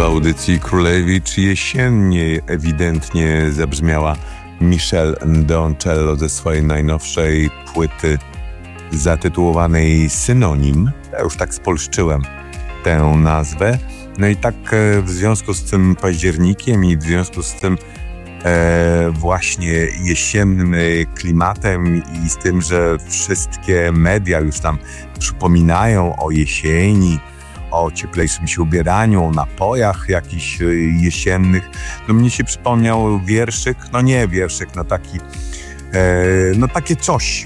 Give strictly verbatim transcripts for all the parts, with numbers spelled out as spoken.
W audycji Królewicz jesiennie ewidentnie zabrzmiała Michelle Deoncello ze swojej najnowszej płyty zatytułowanej Synonim. Ja już tak spolszczyłem tę nazwę. No i tak w związku z tym październikiem i w związku z tym e, właśnie jesiennym klimatem i z tym, że wszystkie media już tam przypominają o jesieni, o cieplejszym się ubieraniu, o napojach jakichś jesiennych. No mnie się przypomniał wierszyk, no nie wierszyk, no taki, e, no takie coś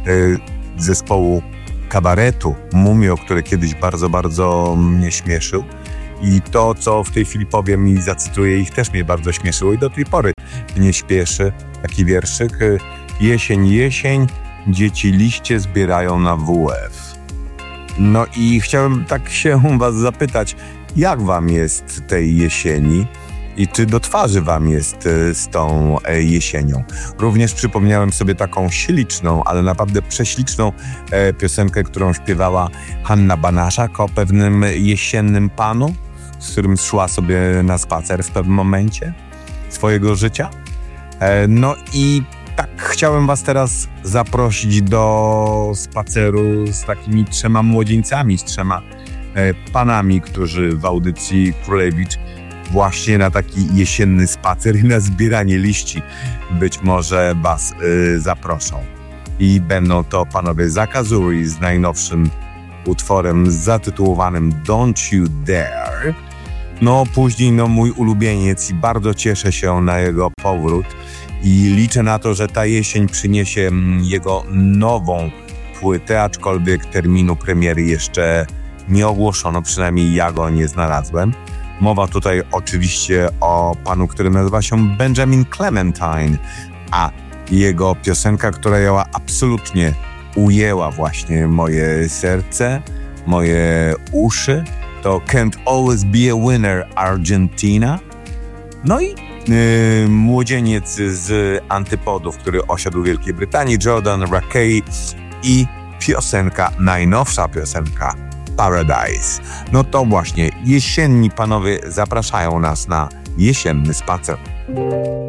e, zespołu kabaretu Mumio, który kiedyś bardzo, bardzo mnie śmieszył. I to, co w tej chwili powiem i zacytuję ich, też mnie bardzo śmieszyło i do tej pory mnie śpieszy. Taki wierszyk. Jesień, jesień, dzieci liście zbierają na W F. No i chciałem tak się was zapytać, jak wam jest tej jesieni i czy do twarzy wam jest z tą jesienią. Również przypomniałem sobie taką śliczną, ale naprawdę prześliczną piosenkę, którą śpiewała Hanna Banaszak o pewnym jesiennym panu, z którym szła sobie na spacer w pewnym momencie swojego życia. No i tak chciałem was teraz zaprosić do spaceru z takimi trzema młodzieńcami, z trzema e, panami, którzy w audycji Królewicz właśnie na taki jesienny spacer i na zbieranie liści być może was e, zaproszą. I będą to panowie Zakazuri z najnowszym utworem zatytułowanym Don't You Dare. No później no mój ulubieniec i bardzo cieszę się na jego powrót. I liczę na to, że ta jesień przyniesie jego nową płytę, aczkolwiek terminu premiery jeszcze nie ogłoszono, przynajmniej ja go nie znalazłem. Mowa tutaj oczywiście o panu, który nazywa się Benjamin Clementine, a jego piosenka, która ją absolutnie ujęła właśnie moje serce, moje uszy, to Can't Always Be a Winner Argentina. No i Yy, młodzieniec z Antypodów, który osiadł w Wielkiej Brytanii, Jordan Rakei i piosenka, najnowsza piosenka Paradise. No to właśnie jesienni panowie zapraszają nas na jesienny spacer.